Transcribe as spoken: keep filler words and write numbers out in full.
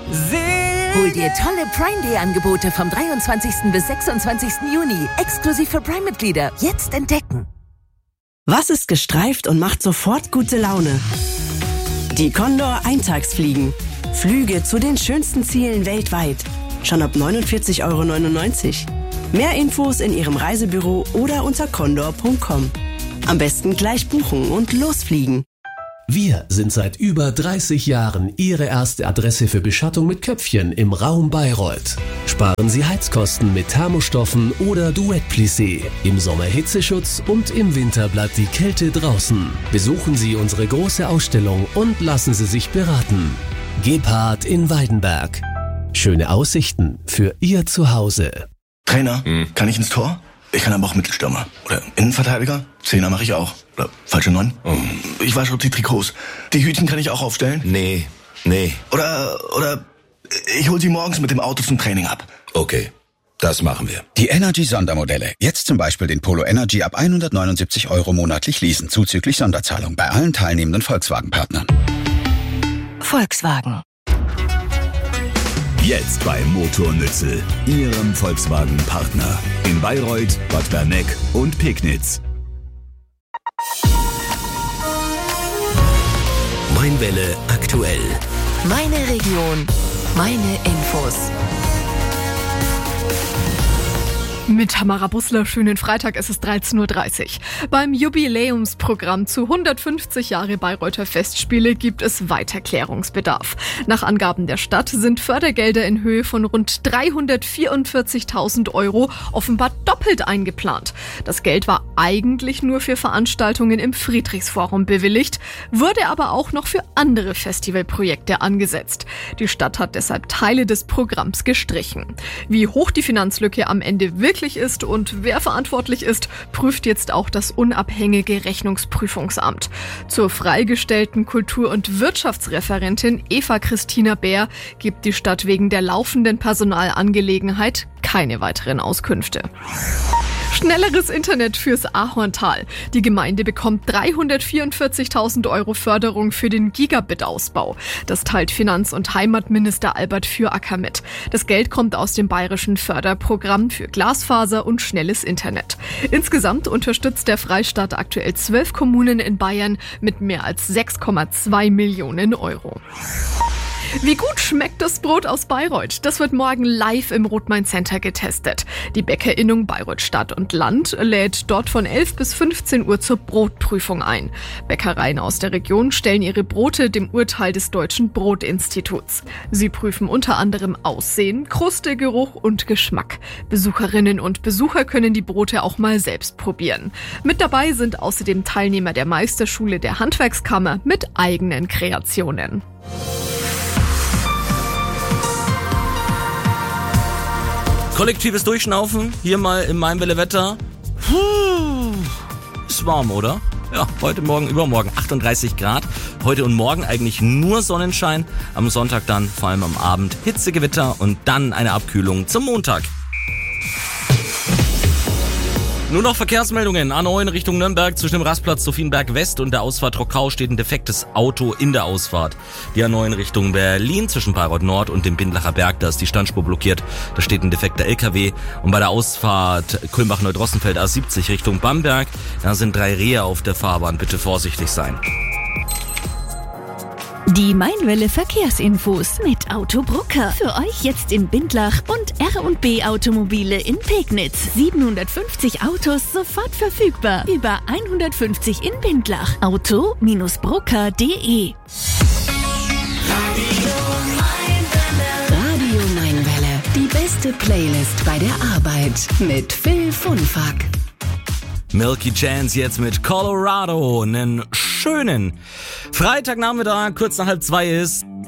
Hol dir tolle Prime Day Angebote vom dreiundzwanzigsten bis sechsundzwanzigsten Juni. Exklusiv für Prime-Mitglieder. Jetzt entdecken. Was ist gestreift und macht sofort gute Laune? Die Condor Eintagsfliegen. Flüge zu den schönsten Zielen weltweit. Schon ab neunundvierzig Euro neunundneunzig. Mehr Infos in Ihrem Reisebüro oder unter condor punkt com. Am besten gleich buchen und losfliegen. Wir sind seit über dreißig Jahren Ihre erste Adresse für Beschattung mit Köpfchen im Raum Bayreuth. Sparen Sie Heizkosten mit Thermostoffen oder Duett-Plissé. Im Sommer Hitzeschutz und im Winter bleibt die Kälte draußen. Besuchen Sie unsere große Ausstellung und lassen Sie sich beraten. Gebhardt in Weidenberg. Schöne Aussichten für Ihr Zuhause. Trainer, hm. kann ich ins Tor? Ich kann aber auch Mittelstürmer. Oder Innenverteidiger? Zehner mache ich auch. Oder falsche Neun? Oh. Ich wasche die Trikots. Die Hütchen kann ich auch aufstellen? Nee, nee. Oder, oder ich hol sie morgens mit dem Auto zum Training ab. Okay, das machen wir. Die Energy-Sondermodelle. Jetzt zum Beispiel den Polo Energy ab hundertneunundsiebzig Euro monatlich leasen, zuzüglich Sonderzahlung bei allen teilnehmenden Volkswagen-Partnern. Volkswagen. Jetzt bei Motornützel, Ihrem Volkswagen-Partner. In Bayreuth, Bad Berneck und Pegnitz. Mainwelle aktuell. Meine Region. Meine Infos. Mit Tamara Bussler, schönen Freitag, es ist dreizehn Uhr dreißig. Beim Jubiläumsprogramm zu hundertfünfzig Jahre Bayreuther Festspiele gibt es weiter Klärungsbedarf. Nach Angaben der Stadt sind Fördergelder in Höhe von rund dreihundertvierundvierzigtausend Euro offenbar doppelt eingeplant. Das Geld war eigentlich nur für Veranstaltungen im Friedrichsforum bewilligt, wurde aber auch noch für andere Festivalprojekte angesetzt. Die Stadt hat deshalb Teile des Programms gestrichen. Wie hoch die Finanzlücke am Ende wirklich ist und wer verantwortlich ist, prüft jetzt auch das unabhängige Rechnungsprüfungsamt. Zur freigestellten Kultur- und Wirtschaftsreferentin Eva Christina Bär gibt die Stadt wegen der laufenden Personalangelegenheit keine weiteren Auskünfte. Schnelleres Internet fürs Ahorntal. Die Gemeinde bekommt dreihundertvierundvierzigtausend Euro Förderung für den Gigabit-Ausbau. Das teilt Finanz- und Heimatminister Albert Füracker mit. Das Geld kommt aus dem bayerischen Förderprogramm für Glasfaser und schnelles Internet. Insgesamt unterstützt der Freistaat aktuell zwölf Kommunen in Bayern mit mehr als sechs Komma zwei Millionen Euro. Wie gut schmeckt das Brot aus Bayreuth? Das wird morgen live im Rot-Main Center getestet. Die Bäckerinnung Bayreuth Stadt und Land lädt dort von elf bis fünfzehn Uhr zur Brotprüfung ein. Bäckereien aus der Region stellen ihre Brote dem Urteil des Deutschen Brotinstituts. Sie prüfen unter anderem Aussehen, Kruste, Geruch und Geschmack. Besucherinnen und Besucher können die Brote auch mal selbst probieren. Mit dabei sind außerdem Teilnehmer der Meisterschule der Handwerkskammer mit eigenen Kreationen. Kollektives Durchschnaufen, hier mal im Mainwelle-Wetter. Puh, ist warm, oder? Ja, heute Morgen, übermorgen achtunddreißig Grad. Heute und morgen eigentlich nur Sonnenschein. Am Sonntag dann, vor allem am Abend, Hitzegewitter und dann eine Abkühlung zum Montag. Nur noch Verkehrsmeldungen. A neun Richtung Nürnberg zwischen dem Rastplatz Sophienberg West und der Ausfahrt Rockau steht ein defektes Auto in der Ausfahrt. Die A neun Richtung Berlin zwischen Bayreuth Nord und dem Bindlacher Berg, da ist die Standspur blockiert. Da steht ein defekter L K W. Und bei der Ausfahrt Kulmbach-Neudrossenfeld A siebzig Richtung Bamberg, da sind drei Rehe auf der Fahrbahn. Bitte vorsichtig sein. Die Mainwelle Verkehrsinfos mit Autobrucker. Für euch jetzt in Bindlach und R und B Automobile in Pegnitz. siebenhundertfünfzig Autos sofort verfügbar. Über hundertfünfzig in Bindlach. auto Brucker punkt de. Radio Mainwelle. Die beste Playlist bei der Arbeit mit Phil Funfack. Milky Chance jetzt mit Colorado, einen schönen Freitagnachmittag, kurz nach halb zwei ist.